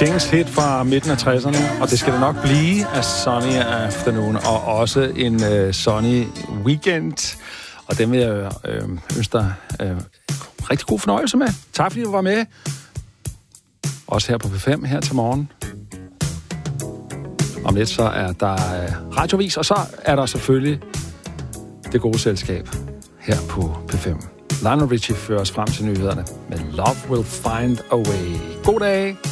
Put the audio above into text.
Kings hit fra midten af 60'erne, og det skal det nok blive af Sunny Afternoon, og også en sunny weekend. Og den vil jeg ønske dig rigtig god fornøjelse med. Tak fordi du var med. Også her på P5 her til morgen. Om lidt så er der radiovis, og så er der selvfølgelig det gode selskab her på P5. Lionel Richie fører os frem til nyhederne med Love Will Find a Way. God dag!